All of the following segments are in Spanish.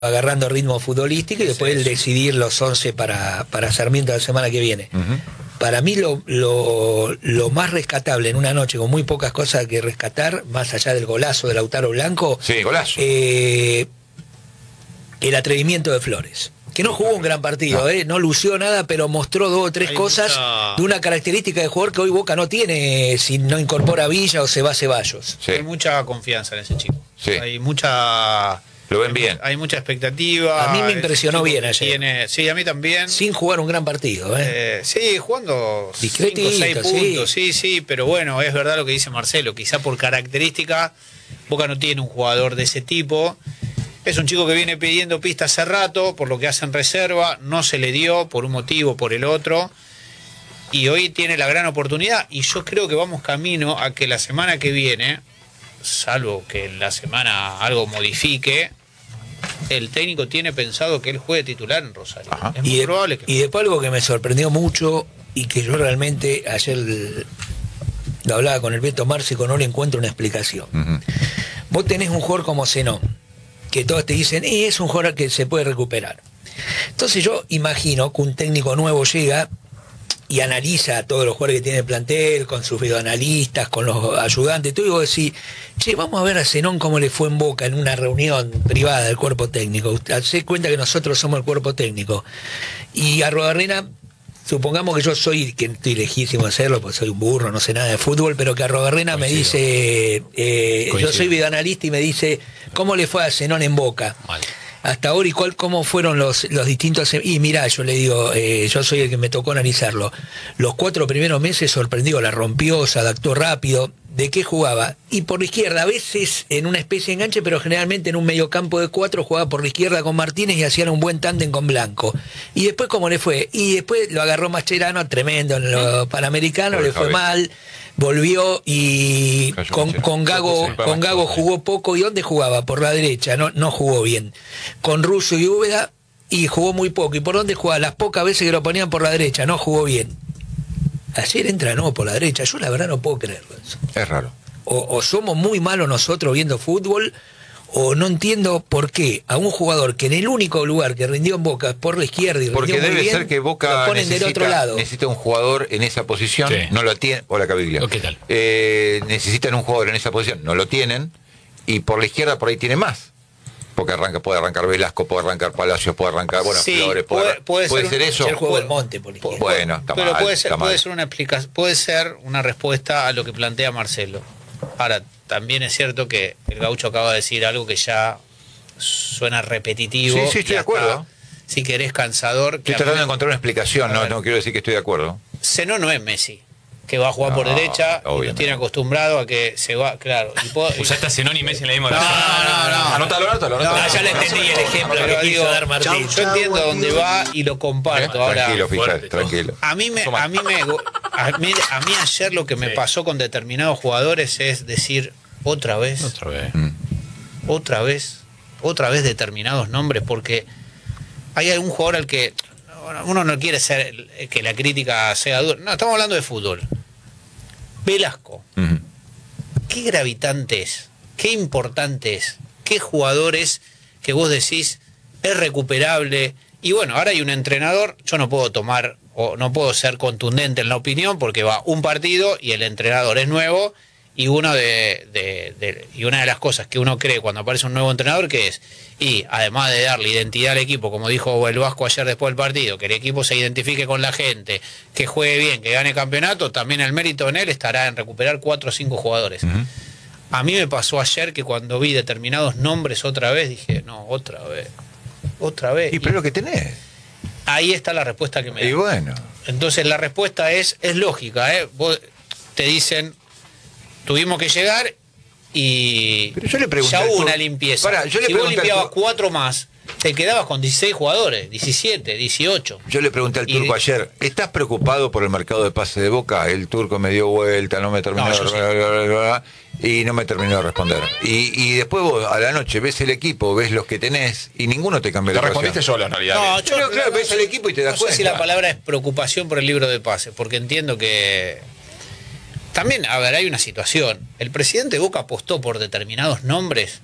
agarrando ritmo futbolístico y después el decidir los 11 para Sarmiento la semana que viene. Para mí lo más rescatable en una noche con muy pocas cosas que rescatar, más allá del golazo de Lautaro Blanco, sí, golazo. El atrevimiento de Flores. Que no jugó un gran partido, no lució nada, pero mostró 2 o 3 cosas de una característica de jugador que hoy Boca no tiene si no incorpora a Villa o se va a Ceballos. Sí. Hay mucha confianza en ese chico. Sí. Hay mucha... Lo ven bien. Hay mucha expectativa. A mí me impresionó bien ayer. Sí, a mí también. Sin jugar un gran partido. Sí, jugando 5 o 6 puntos. Sí, pero bueno, es verdad lo que dice Marcelo. Quizá por característica, Boca no tiene un jugador de ese tipo. Es un chico que viene pidiendo pista hace rato, por lo que hace en reserva. No se le dio por un motivo, por el otro. Y hoy tiene la gran oportunidad. Y yo creo que vamos camino a que la semana que viene, salvo que en la semana algo modifique, el técnico tiene pensado que él juegue titular en Rosario. Es muy probable que... Y después algo que me sorprendió mucho y que yo realmente ayer lo hablaba con el Beto Marci, no le encuentro una explicación. Vos tenés un jugador como Zenón, que todos te dicen, es un jugador que se puede recuperar. Entonces yo imagino que un técnico nuevo llega y analiza a todos los jugadores que tiene el plantel, con sus videoanalistas, con los ayudantes, tú, y vos decís, che, vamos a ver a Zenón cómo le fue en Boca en una reunión privada del cuerpo técnico. Se cuenta que nosotros somos el cuerpo técnico. Y a Arruabarrena, supongamos que yo soy, que estoy lejísimo de hacerlo, porque soy un burro, no sé nada de fútbol, pero que Arruabarrena me dice, yo soy videoanalista y me dice, ¿cómo le fue a Zenón en Boca? Vale. Hasta ahora, ¿y cómo fueron los distintos? Y mirá, yo le digo, yo soy el que me tocó analizarlo. Los 4 primeros meses sorprendió, la rompió, se adaptó rápido. ¿De qué jugaba? Y por la izquierda, a veces en una especie de enganche, pero generalmente en un mediocampo de 4 jugaba por la izquierda con Martínez y hacían un buen tándem con Blanco. Y después, ¿cómo le fue? Y después lo agarró Mascherano, tremendo en los Panamericanos, le fue mal. Volvió y con Gago jugó poco. ¿Y dónde jugaba? Por la derecha, no jugó bien. Con Russo y Úbeda, y jugó muy poco. ¿Y por dónde jugaba? Las pocas veces que lo ponían por la derecha, no jugó bien. Ayer entrenó por la derecha, yo la verdad no puedo creerlo eso. Es raro. O somos muy malos nosotros viendo fútbol, o no entiendo por qué a un jugador que en el único lugar que rindió en Boca es por la izquierda y porque rindió muy debe bien, ser que Boca lo ponen del otro lado. necesita un jugador en esa posición, sí. No lo tiene. Hola, Cabilia. ¿Qué tal? Necesitan un jugador en esa posición, no lo tienen, y por la izquierda por ahí tiene más. Porque puede arrancar Velasco, puede arrancar Palacios, puede arrancar, sí, Flores, puede ser eso. El juego del Monte por la izquierda. Bueno, está pero mal, puede ser una explicación, puede ser una respuesta a lo que plantea Marcelo. Ahora, también es cierto que el Gaucho acaba de decir algo que ya suena repetitivo. Sí, estoy de acuerdo. Si querés, cansador. Estoy tratando de encontrar una explicación, no quiero decir que estoy de acuerdo. Zenón no es Messi, que va a jugar por derecha y nos tiene acostumbrado a que se va, claro. Usaste a Zenón y Messi en la misma No. Anótalo. Ya le entendí el ejemplo que quiso dar Martín. Yo entiendo dónde va y lo comparto. Ahora, tranquilo, Fischer, tranquilo. A mí ayer lo que me pasó con determinados jugadores es decir, otra vez determinados nombres, porque hay algún jugador al que uno no quiere ser que la crítica sea dura. No, estamos hablando de fútbol. Velasco. Qué gravitante es, qué importante es, qué jugadores que vos decís es recuperable. Y bueno, ahora hay un entrenador, yo no puedo tomar o no puedo ser contundente en la opinión porque va un partido y el entrenador es nuevo. Y una de las cosas que uno cree cuando aparece un nuevo entrenador, que es, y además de darle identidad al equipo, como dijo el Vasco ayer después del partido, que el equipo se identifique con la gente, que juegue bien, que gane campeonato, también el mérito en él estará en recuperar 4 o 5 jugadores. A mí me pasó ayer que cuando vi determinados nombres otra vez, dije, no, otra vez. Y pero lo que tenés. Ahí está la respuesta que me da. Y bueno. Entonces la respuesta es lógica, Vos te dicen, tuvimos que llegar y pero yo le pregunté ya hubo una limpieza. Si vos limpiabas 4 más, te quedabas con 16 jugadores, 17, 18. Yo le pregunté al Turco ayer, ¿estás preocupado por el mercado de pase de Boca? El Turco me dio vuelta, no me terminó y no me terminó de responder. Y después vos a la noche ves el equipo, ves los que tenés y ninguno te cambia la ecuación. Respondiste solo en realidad. No, yo claro, ves el equipo y te das cuenta. No sé si la palabra es preocupación por el libro de pases, porque entiendo que también, a ver, hay una situación. El presidente de Boca apostó por determinados nombres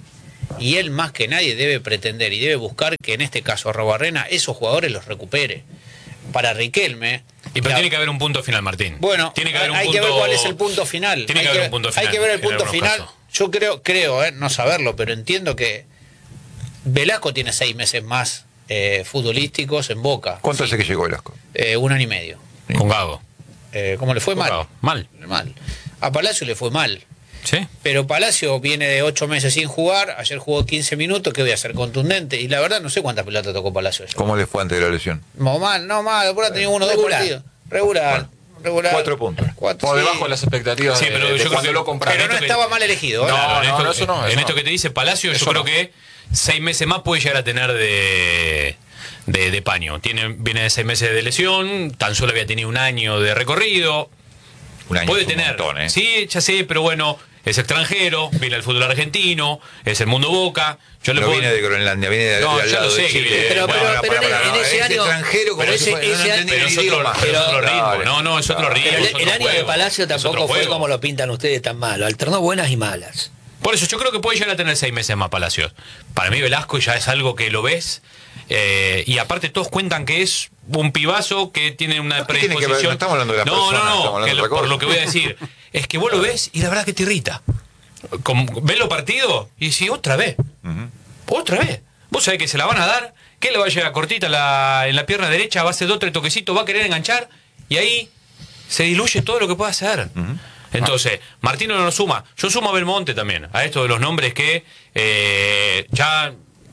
y él más que nadie debe pretender y debe buscar que en este caso Arrobarrena esos jugadores los recupere. Para Riquelme... Pero tiene que haber un punto final, Martín. Bueno, tiene que haber hay que ver cuál es el punto final. Tiene que haber un punto final. Hay que ver el punto en final. casos. Yo creo, no saberlo, pero entiendo que Velasco tiene 6 meses más futbolísticos en Boca. ¿Cuánto hace que llegó Velasco? 1 año y medio. Con Gago. ¿Cómo le fue? Con Mal. Gago. Mal. A Palacio le fue mal. Sí. Pero Palacio viene de 8 meses sin jugar. Ayer jugó 15 minutos. Que voy a ser contundente. Y la verdad no sé cuántas pelotas tocó Palacio ayer. ¿Cómo le fue antes de la lesión? No mal. Después ha tenido 1 o 2 partidos. Regular. 4 puntos. Por debajo de las expectativas Sí, de, pero de yo creo cuando que- lo compraron. Pero no estaba mal elegido. ¿eh? Claro, eso no. En esto que te dice Palacio, yo creo que 6 meses más puede llegar a tener de paño. Viene de 6 meses de lesión, tan solo había tenido 1 año de recorrido. Un año Puede es un tener. montón, ¿eh? Sí, ya sé, pero bueno, es extranjero, viene al fútbol argentino, es el mundo Boca. Yo le No puedo- viene de Groenlandia, viene de No, al ya lado lo sé de que Chile. viene. Pero en ese es año- extranjero como pero si fuera, no ese entendía Pero el es otro, idioma. es otro ritmo. Dale. No, es otro ritmo. Pero es otro el año de juego, Palacio es otro tampoco fue juego. como lo pintan ustedes tan malo. Alternó buenas y malas. Por eso yo creo que puede llegar a tener 6 meses más Palacios. Para mí Velasco ya es algo que lo ves, y aparte todos cuentan que es un pibazo que tiene una ¿Qué tiene que ver? predisposición. No estamos hablando de la persona, estamos hablando que de otra por cosa. lo que voy a decir es que vos lo ves y la verdad que te irrita. Ves los partidos y decís otra vez. Otra vez. Vos sabés que se la van a dar, que le va a llegar cortita en la pierna derecha, va a hacer 2 o 3 toquecitos, va a querer enganchar y ahí se diluye todo lo que puede hacer. Entonces, Martino no nos suma. Yo sumo a Belmonte también, a esto de los nombres que ya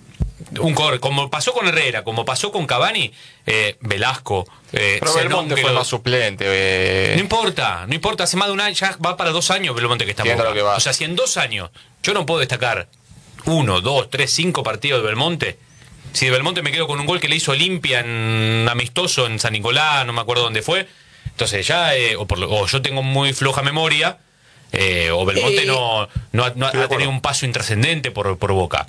como pasó con Herrera, como pasó con Cavani, Velasco, Pero Zenón, Belmonte que fue lo- más suplente. no importa, hace más de 1 año, ya va para 2 años Belmonte que está en Entiendo Boca. lo que va. O sea, si en 2 años yo no puedo destacar 1, 2, 3, 5 partidos de Belmonte, si de Belmonte me quedo con un gol que le hizo Olimpia en amistoso en San Nicolás, no me acuerdo dónde fue, entonces ya, o yo tengo muy floja memoria, o Belmonte no ha tenido un paso intrascendente por Boca.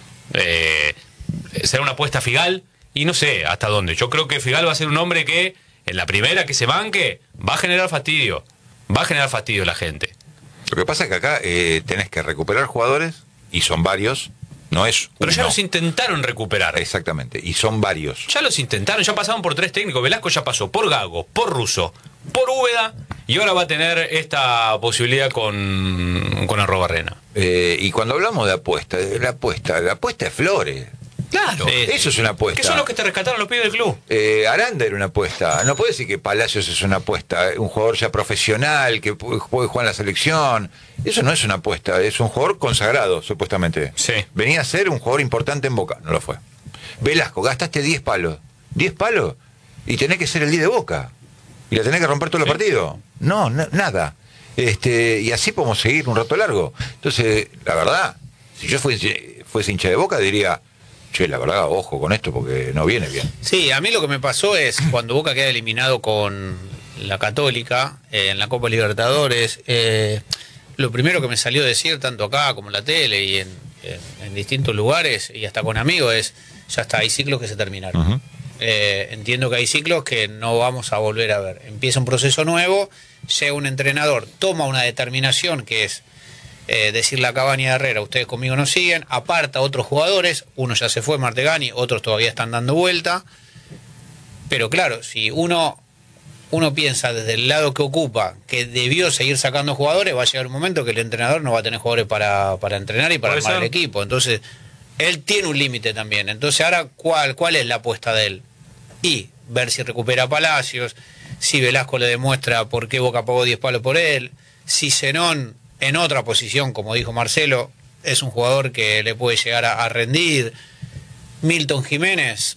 Será una apuesta a Figal y no sé hasta dónde. Yo creo que Figal va a ser un hombre que en la primera que se banque va a generar fastidio. Va a generar fastidio a la gente. Lo que pasa es que acá tenés que recuperar jugadores, y son varios, no es Pero ya uno. los intentaron recuperar. Exactamente, y son varios. Ya los intentaron, ya pasaron por 3 técnicos. Velasco ya pasó por Gago, por Russo, por Úbeda y ahora va a tener esta posibilidad con Arrobarrena. Y cuando hablamos de apuesta, la apuesta es Flores. Claro. Eso es una apuesta. Que son los que te rescataron los pibes del club. Aranda era una apuesta. No puede decir que Palacios es una apuesta. Un jugador ya profesional que puede jugar en la selección. Eso no es una apuesta. Es un jugador consagrado, supuestamente. Sí. Venía a ser un jugador importante en Boca. No lo fue. Velasco, gastaste 10 palos. 10 palos y tenés que ser el 10 de Boca. Y la tenés que romper todos los partidos. No, nada. Y así podemos seguir un rato largo. Entonces, la verdad, si yo fuese hincha de Boca, diría: che, la verdad, ojo con esto porque no viene bien. Sí, a mí lo que me pasó es cuando Boca queda eliminado con la Católica en la Copa Libertadores, lo primero que me salió a decir, tanto acá como en la tele y en distintos lugares y hasta con amigos, es: ya está, hay ciclos que se terminaron. Entiendo que hay ciclos que no vamos a volver a ver. Empieza un proceso nuevo, llega un entrenador, toma una determinación que es decirle a Cavani y a Herrera: ustedes conmigo no siguen, aparta a otros jugadores, uno ya se fue, Martegani, otros todavía están dando vuelta, pero claro, si uno piensa desde el lado que ocupa que debió seguir sacando jugadores, va a llegar un momento que el entrenador no va a tener jugadores para entrenar y para Puede armar el ser. equipo, entonces él tiene un límite también. Entonces ahora, ¿cuál es la apuesta de él? Y ver si recupera Palacios, si Velasco le demuestra por qué Boca pagó 10 palos por él, si Zenón en otra posición, como dijo Marcelo, es un jugador que le puede llegar a rendir. Milton Jiménez,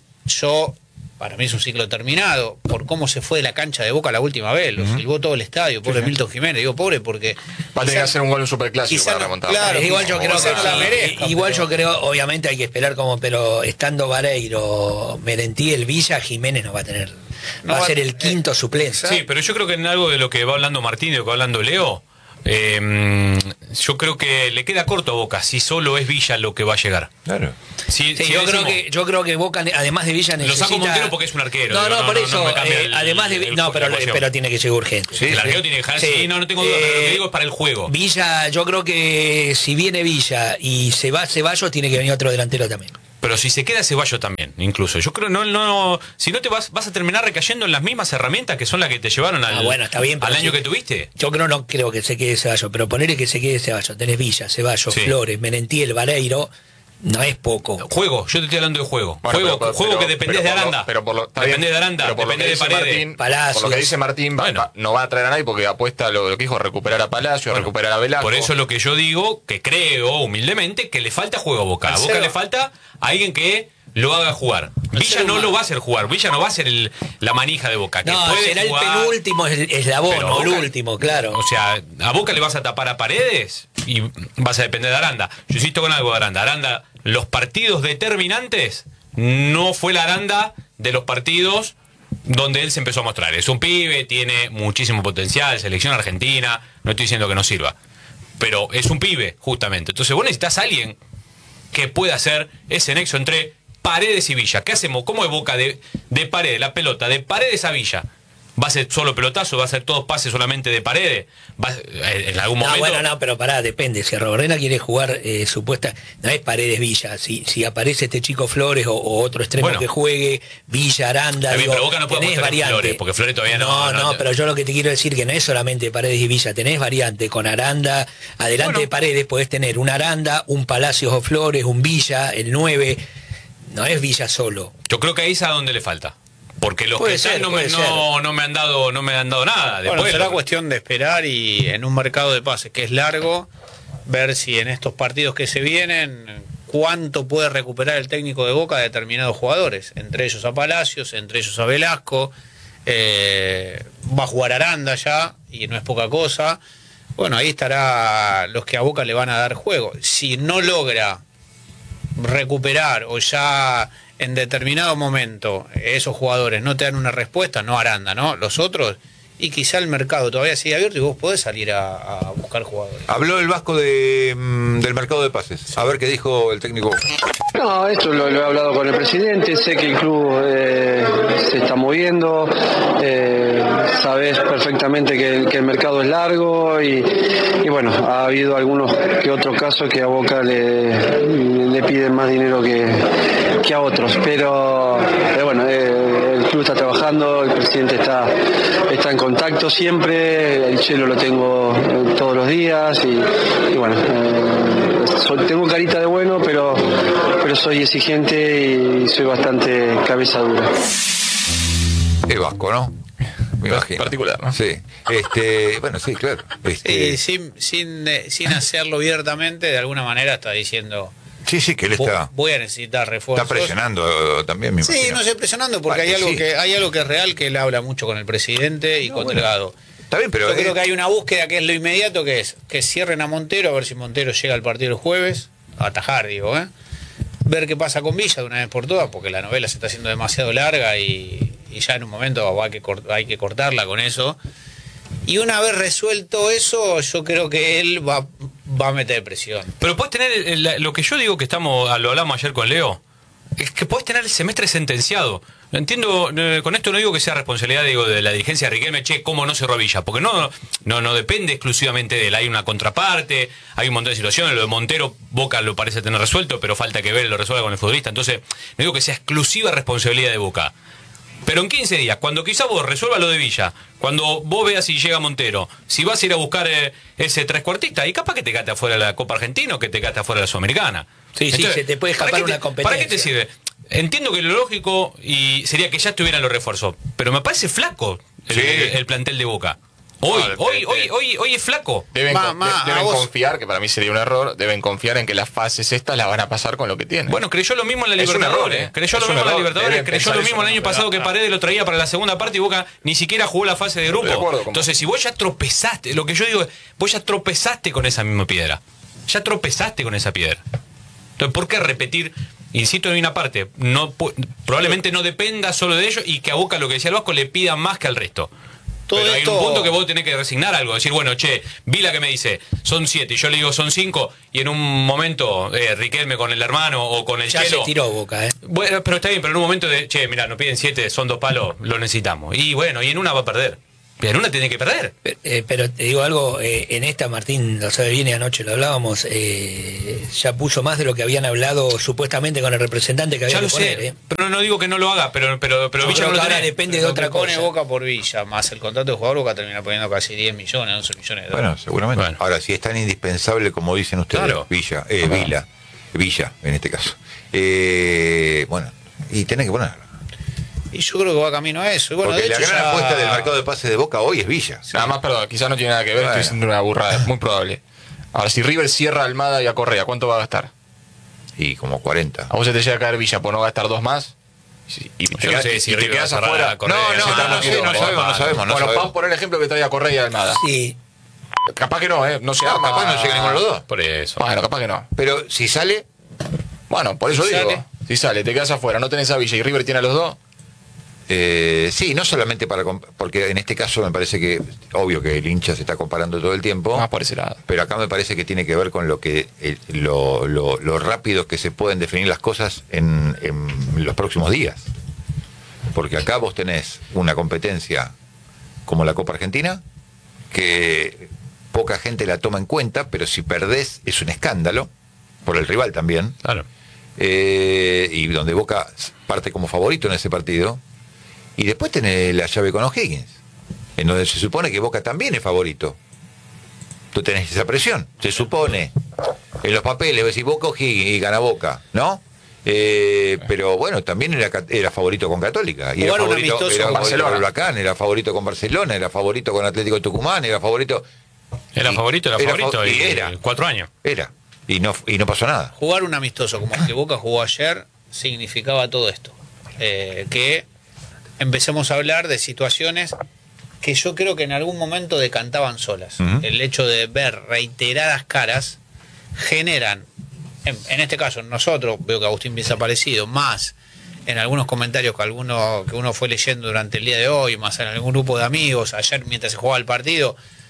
para mí es un ciclo terminado, por cómo se fue de la cancha de Boca la última vez, lo silbó todo el estadio, pobre Milton Jiménez, digo pobre porque Va a tener que hacer un gol en Superclásico quizá para no- remontar. claro, Igual yo creo quizá que no la sí, merezca, igual pero- yo creo, obviamente hay que esperar pero estando Vareiro, Merentí, el Villa, Jiménez no va a tener, No va a va- ser el quinto suplente. Sí, pero yo creo que en algo de lo que va hablando Martín y de lo que va hablando Leo, yo creo que le queda corto a Boca si solo es Villa lo que va a llegar. Claro. Sí, yo creo que Boca, además de Villa, necesita... Lo saco Montero porque es un arquero. No, por eso, me cambia además de... No, pero tiene que llegar urgente. Sí, el arquero tiene que dejar, sí, no tengo duda, pero lo que digo es para el juego. Villa, yo creo que si viene Villa y se va Ceballos, tiene que venir otro delantero también. Pero si se queda Ceballos también, incluso. Yo creo si no te vas a terminar recayendo en las mismas herramientas que son las que te llevaron está bien, al año que tuviste. Yo no creo que se quede Ceballos, pero ponerle que se quede Ceballos. Tenés Villa, Ceballos, Sí. Flores, Menentiel, Vareiro. No es poco. Juego, yo te estoy hablando de juego. Bueno, juego que dependés de Aranda. Dependés de Aranda, dependés de Paredes. Palacios. Por lo que dice Martín, Bueno. no va a traer a nadie porque apuesta lo que dijo, recuperar a Palacio, recuperar a Velasco. Por eso es lo que yo digo, que creo humildemente que le falta juego a Boca. A Boca le falta alguien que lo haga jugar. Villa no lo va a hacer jugar. Villa no va a ser la manija de Boca. Que No, puede será jugar, el penúltimo eslabón, pero no el Boca- último, claro. O sea, a Boca le vas a tapar a Paredes y vas a depender de Aranda. Yo insisto con algo de Aranda. Aranda, los partidos determinantes, no fue la Aranda de los partidos donde él se empezó a mostrar. Es un pibe, tiene muchísimo potencial, selección argentina, no estoy diciendo que no sirva. Pero es un pibe, justamente. Entonces vos necesitas a alguien que pueda hacer ese nexo entre Paredes y Villa. ¿Qué hacemos? ¿Cómo es Boca de Paredes, la pelota, de Paredes a Villa? ¿Va a ser solo pelotazo? ¿Va a ser todos pases solamente de Paredes? ¿En algún momento? Pero pará, depende. Si Roborena quiere jugar supuesta, no es Paredes Villa. Si aparece este chico Flores o otro extremo Bueno. que juegue, Villa, Aranda, Está bien, pero Boca no puede tenés apostar en variante. Flores, porque Flores todavía No, pero yo lo que te quiero decir que no es solamente Paredes y Villa, tenés variante con Aranda, adelante de Paredes podés tener un Aranda, un Palacios o Flores, un Villa, el 9, no es Villa solo. Yo creo que ahí es a donde le falta. Porque los Puede que están ser, no puede ser. me han dado nada. Bueno, Después, será cuestión de esperar y en un mercado de pases que es largo, ver si en estos partidos que se vienen, cuánto puede recuperar el técnico de Boca a determinados jugadores, entre ellos a Palacios, entre ellos a Velasco, va a jugar Aranda ya, y no es poca cosa. Bueno, ahí estará los que a Boca le van a dar juego. Si no logra recuperar o ya en determinado momento esos jugadores no te dan una respuesta, no Aranda, ¿no? Los otros, y quizá el mercado todavía sigue abierto y vos podés salir a buscar jugadores. Habló el Vasco del mercado de pases. A ver qué dijo el técnico. No, esto lo he hablado con el presidente, sé que el club se está moviendo, sabes perfectamente que el mercado es largo y bueno, ha habido algunos que otros casos que a Boca le piden más dinero que a otros, pero bueno, el club está trabajando, el presidente está en contacto siempre, el Chelo lo tengo todos los días y bueno, tengo carita de bueno, pero soy exigente y soy bastante cabeza dura. Es Vasco, ¿no? Me imagino. Particular, ¿no? Sí. Bueno, sí, claro. Sin hacerlo abiertamente, de alguna manera está diciendo, Sí, que él está voy a necesitar refuerzos. presionando también, me imagino. Sí, no sé, presionando porque Vale, hay algo que es real, que él habla mucho con el presidente y con Delgado. Está bien, pero Yo creo que hay una búsqueda que es lo inmediato, que es que cierren a Montero, a ver si Montero llega al partido el jueves, a atajar, digo, ver qué pasa con Villa de una vez por todas, porque la novela se está haciendo demasiado larga y ya en un momento hay que cortarla con eso. Y una vez resuelto eso, yo creo que él va a meter presión. Pero puedes tener, lo que yo digo que lo hablamos ayer con Leo, es que puedes tener el semestre sentenciado. Entiendo, con esto no digo que sea responsabilidad de la dirigencia de Riquelme, cómo no cerró Villa, porque no depende exclusivamente de él, hay una contraparte, hay un montón de situaciones, lo de Montero, Boca lo parece tener resuelto, pero falta que Vélez lo resuelva con el futbolista, entonces no digo que sea exclusiva responsabilidad de Boca. Pero en 15 días, cuando quizá vos resuelvas lo de Villa, cuando vos veas si llega Montero, si vas a ir a buscar ese trescuartista, y capaz que te quedaste afuera de la Copa Argentina o que te quedaste afuera de la Sudamericana. Sí, se te puede escapar una competencia. ¿Para qué te sirve? Entiendo que lo lógico sería que ya estuvieran los refuerzos, pero me parece flaco el plantel de Boca. Hoy es flaco. Deben confiar, que para mí sería un error, deben confiar en que las fases estas las van a pasar con lo que tienen. Bueno, creyó lo mismo en la Libertadores. Creyó lo mismo el año pasado que Paredes lo traía para la segunda parte y Boca ni siquiera jugó la fase de grupo. Entonces, si vos ya tropezaste, lo que yo digo es, vos ya tropezaste con esa misma piedra. Ya tropezaste con esa piedra. Entonces, ¿por qué repetir? Insisto en una parte, probablemente no dependa solo de ellos y que a Boca, lo que decía el Vasco, le pida más que al resto. Todo Pero esto... hay un punto que vos tenés que resignar algo, decir, bueno, che, Vila que me dice, son 7, y yo le digo son 5, y en un momento Riquelme con el hermano o con el Ya Chelo. se tiró Boca, Bueno, pero está bien, pero en un momento de, che, mirá, nos piden 7, son 2 palos, lo necesitamos. Y bueno, y en una va a perder. Pero en una tiene que perder. Pero te digo algo, en esta Martín lo sabe bien y anoche lo hablábamos, ya puso más de lo que habían hablado supuestamente con el representante que había Ya que lo poner. sé, pero no digo que no lo haga, pero Villa no lo ahora tiene. depende de Lo otra que pone cosa. Boca por Villa, más el contrato de jugador, Boca termina poniendo casi 10 millones, 11 millones de dólares. Bueno, seguramente. Bueno. Ahora, si es tan indispensable como dicen ustedes, Claro. Villa, en este caso. Bueno, y tenés que ponerlo. Y yo creo que va camino a eso. Y bueno, Porque de la hecho gran ya... apuesta del mercado de pases de Boca hoy es Villa. Nada más, perdón, quizás no tiene nada que ver, Bueno. estoy diciendo una burrada, es muy probable. Ahora, si River cierra a Almada y a Correa, ¿cuánto va a gastar? Y como 40. A vos se te llega a caer Villa por no gastar 2 más. Y Yo no sé si te River quedas va a cerrar afuera. a Correa, No, se está no metiendo sabemos, con no sabemos. Bueno, vamos por el ejemplo que trae a Correa y a Almada. Sí, Capaz que no, no se arma. Capaz no llega ninguno de los dos. Por eso. Bueno, capaz que no. Pero si sale, Bueno, por eso Si digo. sale. Si sale, te quedas afuera, no tenés a Villa y River tiene a los dos. sí, no solamente porque en este caso me parece que, obvio que el hincha se está comparando todo el tiempo. Más por ese lado. Pero acá me parece que tiene que ver con lo que lo rápido que se pueden definir las cosas en los próximos días. Porque acá vos tenés una competencia como la Copa Argentina, que poca gente la toma en cuenta, pero si perdés es un escándalo, por el rival también, Claro. y donde Boca parte como favorito en ese partido. Y después tenés la llave con O'Higgins, en donde se supone que Boca también es favorito. Tú tenés esa presión, se supone. En los papeles decís Boca O'Higgins y gana Boca, ¿no? Pero bueno, también era favorito con Católica. Y era Jugar un favorito, amistoso era con favorito Barcelona. con Huracán, era favorito con Barcelona, era favorito con Atlético de Tucumán, era favorito. Era favorito, y y era. 4 años. Era. Y no pasó nada. Jugar un amistoso como el que Boca jugó ayer significaba todo esto. Que empecemos a hablar de situaciones que yo creo que en algún momento decantaban solas. Ujú. El hecho de ver reiteradas caras generan, en este caso en nosotros, veo que Agustín piensa parecido, más en algunos comentarios que uno fue leyendo durante el día de hoy, más en algún grupo de amigos, ayer mientras se jugaba el partido,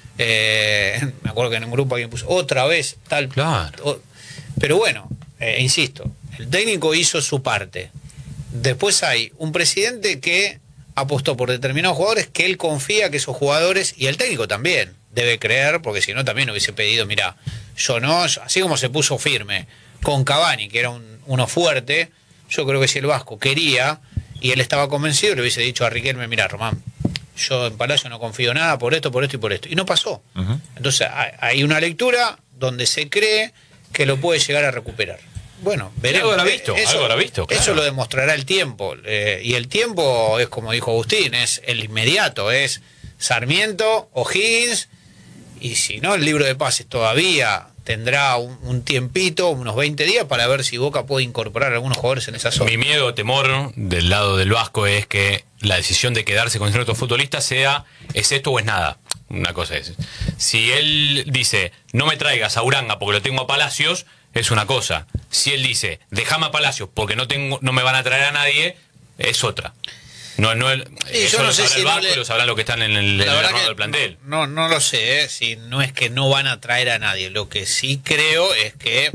me acuerdo que en un grupo alguien puso otra vez tal. Claro. Pero bueno, insisto, el técnico hizo su parte. Después hay un presidente que apostó por determinados jugadores que él confía que esos jugadores, y el técnico también debe creer, porque si no también hubiese pedido, mira, así como se puso firme con Cavani, que era uno fuerte, yo creo que si el Vasco quería y él estaba convencido, le hubiese dicho a Riquelme, mira, Román, yo en Palacio no confío nada por esto y por esto. Y no pasó. Ujú. Entonces hay una lectura donde se cree que lo puede llegar a recuperar. Bueno, veremos. Algo habrá visto, claro. Eso lo demostrará el tiempo. Y el tiempo es, como dijo Agustín, es el inmediato, es Sarmiento, O'Higgins, y si no, el libro de pases todavía tendrá un tiempito, unos 20 días, para ver si Boca puede incorporar a algunos jugadores en esa zona. Mi miedo, temor del lado del Vasco es que la decisión de quedarse con ciertos futbolistas sea es esto o es nada. Una cosa es, si él dice no me traigas a Uranga porque lo tengo a Palacios, es una cosa. Si él dice déjame a Palacios porque no me van a traer a nadie, es otra. Eso yo no lo sé sabrá si el no Vasco le- y lo sabrán los que están en el La verdad armado que del plantel. no lo sé, si no es que no van a traer a nadie. Lo que sí creo es que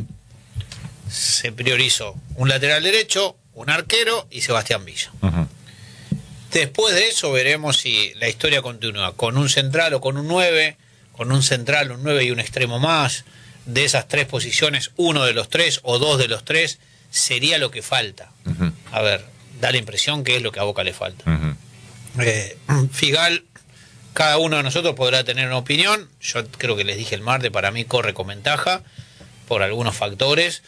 se priorizó un lateral derecho, un arquero y Sebastián Villa. Ujú. Después de eso veremos si la historia continúa con un central o con un 9, con un central, un 9 y un extremo más. De esas tres posiciones, uno de los tres o dos de los tres sería lo que falta. Ujú. A ver, da la impresión que es lo que a Boca le falta. Ujú. Figal, cada uno de nosotros podrá tener una opinión. Yo creo que les dije el martes, para mí corre con ventaja por algunos factores.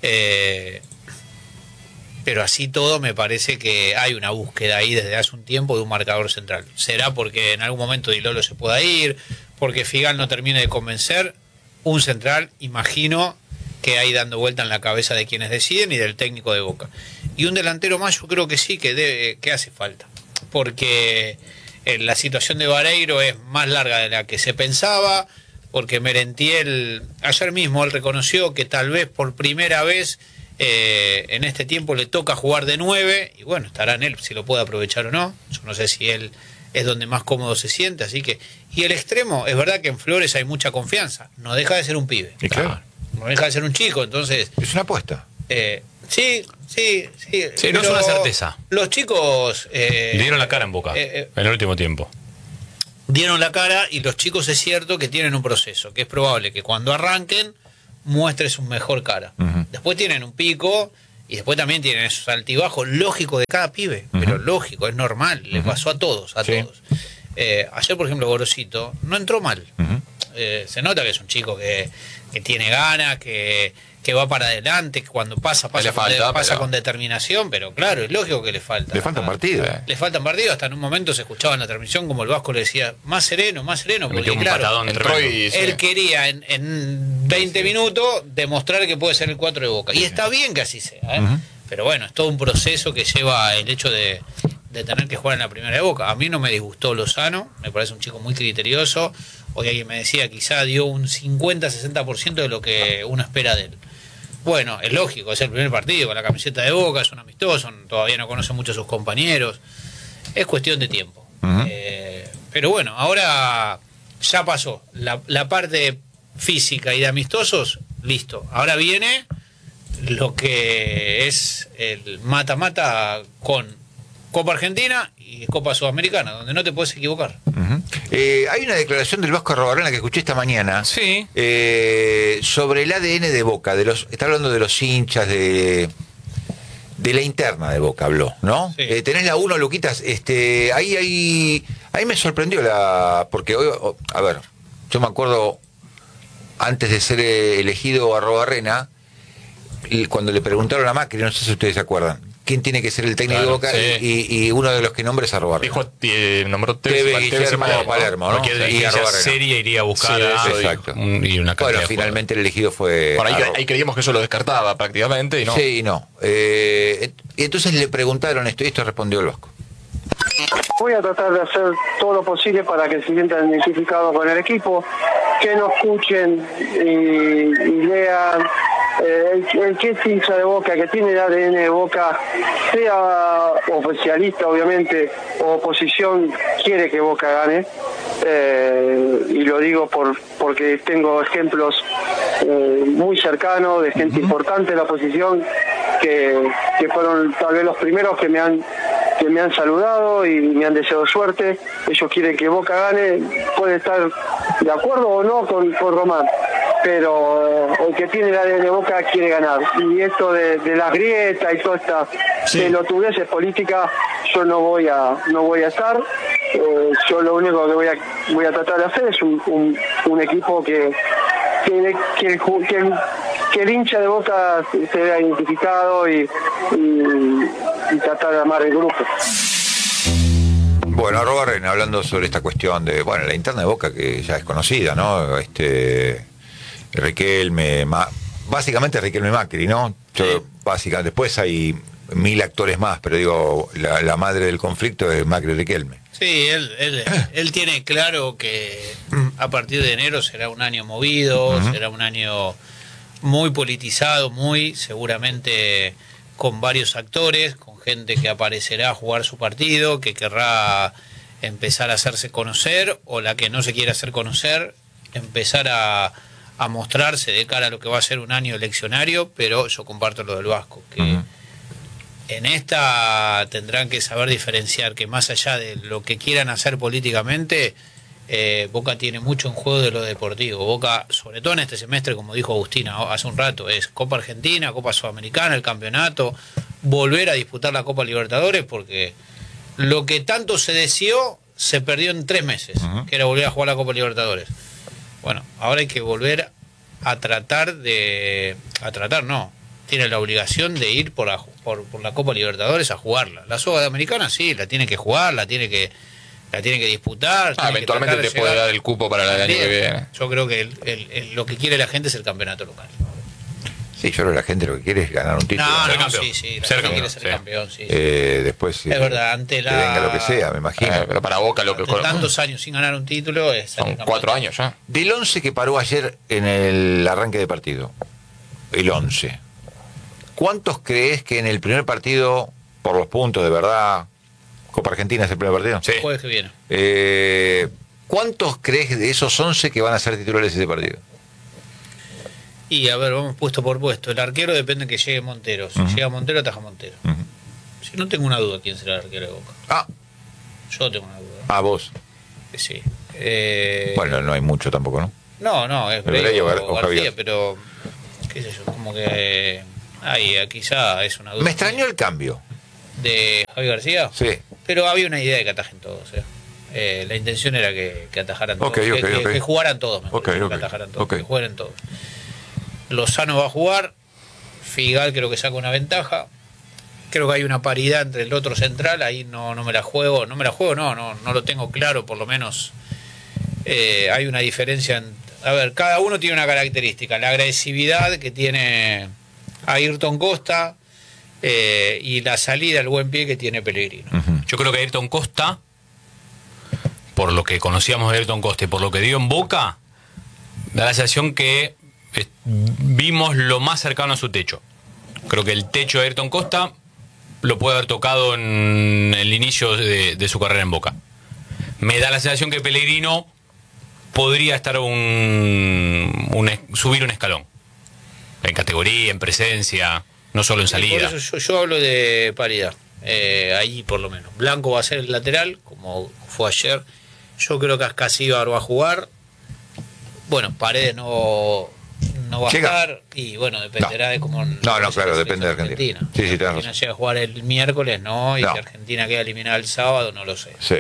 Pero así todo me parece que hay una búsqueda ahí desde hace un tiempo de un marcador central. ¿Será porque en algún momento Di Lolo se pueda ir? ¿Porque Figal no termine de convencer? Un central, imagino que hay dando vuelta en la cabeza de quienes deciden y del técnico de Boca. Y un delantero más yo creo que sí, que hace falta. Porque la situación de Vareiro es más larga de la que se pensaba, porque Merentiel, ayer mismo él reconoció que tal vez por primera vez en este tiempo le toca jugar de 9, y bueno, estará en él si lo puede aprovechar o no. Yo no sé si él es donde más cómodo se siente, así que... Y el extremo, es verdad que en Flores hay mucha confianza, no deja de ser un pibe. Y claro, No deja de ser un chico, entonces... es una apuesta. Sí. Sí, no es una certeza. Los chicos... Dieron la cara en Boca en el último tiempo. Dieron la cara y los chicos es cierto que tienen un proceso, que es probable que cuando arranquen muestre su mejor cara. Después tienen un pico y después también tienen esos altibajos lógicos de cada pibe, pero lógico, es normal, le pasó a todos, todos. Ayer, por ejemplo, Gorosito no entró mal. Se nota que es un chico que tiene ganas, que va para adelante, que cuando pasa con determinación, pero claro, es lógico que le falta. Le faltan partidos. Le faltan partidos, hasta en un momento se escuchaba en la transmisión como el Vasco le decía, más sereno, porque claro, él quería en 20 minutos demostrar que puede ser el 4 de Boca. Y está bien que así sea, pero bueno, es todo un proceso que lleva el hecho de tener que jugar en la primera de Boca. A mí no me disgustó Lozano, me parece un chico muy criterioso. Hoy alguien me decía, quizá dio un 50-60% de lo que uno espera de él. Bueno, es lógico, es el primer partido con la camiseta de Boca, es un amistoso, todavía no conoce mucho a sus compañeros. Es cuestión de tiempo. Pero bueno, ahora ya pasó. La parte física y de amistosos, listo. Ahora viene lo que es el mata-mata con Copa Argentina y Copa Sudamericana, donde no te puedes equivocar. Hay una declaración del Vasco Arruabarrena que escuché esta mañana sobre el ADN de Boca, está hablando de los hinchas, de la interna de Boca habló, ¿no? Sí. Tenés la 1, Luquitas, ahí me sorprendió porque hoy, a ver, yo me acuerdo antes de ser elegido Arruabarrena, cuando le preguntaron a Macri, no sé si ustedes se acuerdan, quién tiene que ser el técnico de Boca, y uno de los que nombres es Arruabarrena. Dijo, nombró Guillermo Palermo, ¿no? Y serie iría a buscar exacto. Y una bueno, finalmente el elegido fue... Bueno, ahí creíamos que eso lo descartaba prácticamente, y no. Sí, y no. Y entonces le preguntaron esto, y esto respondió el Vasco. Voy a tratar de hacer todo lo posible para que se sientan identificados con el equipo, que nos escuchen y lean. El que es hincha de Boca, que tiene el ADN de Boca, sea oficialista obviamente o oposición, quiere que Boca gane, y lo digo porque tengo ejemplos muy cercanos de gente importante de la oposición que fueron tal vez los primeros que me han saludado y me han deseado suerte. Ellos quieren que Boca gane, puede estar de acuerdo o no con Román, pero el que tiene la de Boca quiere ganar. Y esto de las grietas y toda esta pelotudez política, yo no voy a estar. Yo lo único que voy a tratar de hacer es un equipo que el hincha de Boca se vea identificado y tratar de armar el grupo. Bueno, Arruabarrena, hablando sobre esta cuestión de, la interna de Boca, que ya es conocida, ¿no? Riquelme, básicamente Riquelme Macri, ¿no? Básicamente, después hay 1000 actores más, pero digo, la madre del conflicto es Macri Riquelme. Sí, él tiene claro que a partir de enero será un año movido, será un año muy politizado, muy seguramente con varios actores, con gente que aparecerá a jugar su partido, que querrá empezar a hacerse conocer, o la que no se quiere hacer conocer, empezar a mostrarse de cara a lo que va a ser un año eleccionario, pero yo comparto lo del Vasco, que en esta tendrán que saber diferenciar que más allá de lo que quieran hacer políticamente, Boca tiene mucho en juego de lo deportivo. Boca, sobre todo en este semestre, como dijo Agustina hace un rato, es Copa Argentina, Copa Sudamericana, el campeonato, volver a disputar la Copa Libertadores, porque lo que tanto se deseó se perdió en 3 meses, que era volver a jugar la Copa Libertadores. Bueno, ahora hay que volver a tiene la obligación de ir por la Copa Libertadores a jugarla. La Sudamericana sí, la tiene que jugar, la tiene que disputar. Eventualmente te puede dar el cupo para el año que viene. Yo creo que lo que quiere la gente es el campeonato local. Sí, yo creo que la gente lo que quiere es ganar un título. Sí, la gente quiere ser campeón, sí. Después es verdad, que venga lo que sea, me imagino. Pero para Boca lo que tantos años sin ganar un título son 4 años ya. Del 11 que paró ayer en el arranque de partido, el 11, ¿cuántos crees que en el primer partido, por los puntos de verdad, Copa Argentina es el primer partido. Sí. El jueves que viene. ¿Cuántos crees de esos 11 que van a ser titulares ese partido? Y a ver, vamos puesto por puesto. El arquero depende que llegue Montero. Si llega Montero, ataja Montero. Si no, tengo una duda quién será el arquero de Boca. Yo tengo una duda. Vos. Sí. Bueno, no hay mucho tampoco, ¿no? No, es Breyo Breyo o García, Javier. pero qué sé yo, como que ahí quizá es una duda. Me extrañó el cambio. ¿De Javier García? Sí. Pero había una idea de que atajen todos. La intención era que atajaran todos. Ok, que jugaran todos, mejor, que atajaran todos, que jueguen todos. Lozano va a jugar. Figal creo que saca una ventaja. Creo que hay una paridad entre el otro central. Ahí no me la juego. No lo tengo claro, por lo menos. Hay una diferencia. A ver, cada uno tiene una característica. La agresividad que tiene Ayrton Costa y la salida, el buen pie que tiene Pellegrino. Yo creo que Ayrton Costa, por lo que conocíamos de Ayrton Costa y por lo que dio en Boca, da la sensación que vimos lo más cercano a su techo. Creo que el techo de Ayrton Costa lo puede haber tocado en el inicio de su carrera en Boca. Me da la sensación que Pellegrino podría estar subir un escalón. En categoría, en presencia, no solo en salida. Por eso yo hablo de paridad. Ahí por lo menos. Blanco va a ser el lateral, como fue ayer. Yo creo que Ascasíbar va a jugar. Bueno, Paredes no va a estar. Y bueno, dependerá de cómo. Claro, depende de Argentina. Sí, Argentina llega a jugar el miércoles, ¿no? Y si Argentina queda eliminada el sábado, no lo sé. Sí.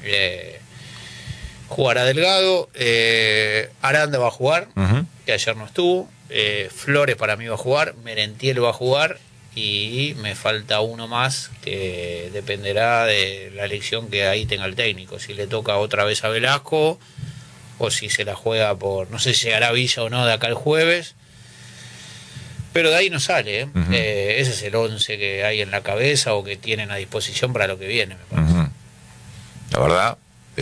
Jugará Delgado. Aranda va a jugar, que ayer no estuvo. Flores para mí va a jugar. Merentiel va a jugar. Y me falta uno más que dependerá de la elección que ahí tenga el técnico. Si le toca otra vez a Velasco o si se la juega por... No sé si llegará Villa o no de acá el jueves. Pero de ahí no sale. Ese es el 11 que hay en la cabeza o que tienen a disposición para lo que viene, me parece. La verdad,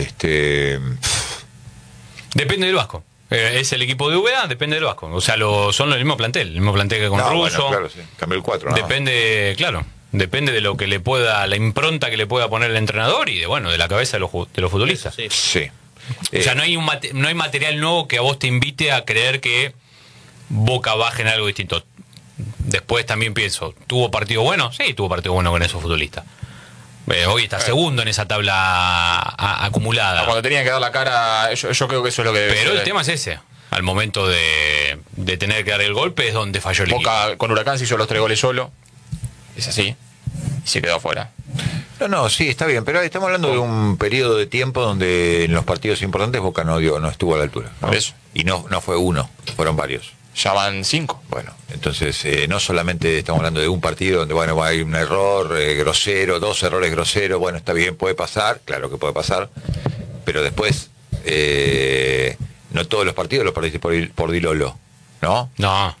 depende del Vasco. Es el equipo de UBA, depende del Vasco. O sea, son el mismo plantel que con Russo. Bueno, claro, sí. Cambió el 4. Depende, claro, depende de lo que le pueda, la impronta que le pueda poner el entrenador y de la cabeza de los futbolistas. Sí. O sea, no hay material nuevo que a vos te invite a creer que Boca va a generar algo distinto. Después también pienso, ¿tuvo partido bueno? Sí, tuvo partido bueno con esos futbolistas. Hoy está segundo en esa tabla acumulada. Cuando tenían que dar la cara, yo creo que eso es lo que debe Pero ser. el tema es ese. Al momento de tener que dar el golpe es donde falló el Boca equipo. con Huracán se hizo los 3 goles solo. Es así. Y se quedó afuera. Sí, está bien, pero estamos hablando de un periodo de tiempo donde en los partidos importantes Boca no estuvo a la altura, ¿no? Por eso. Y no fue uno, fueron varios. Ya van 5. Bueno, entonces no solamente estamos hablando de un partido donde hay un error grosero, 2 errores groseros, bueno, está bien, puede pasar, claro que puede pasar, pero después no todos los partidos los perdiste por Dilolo, ¿no? No.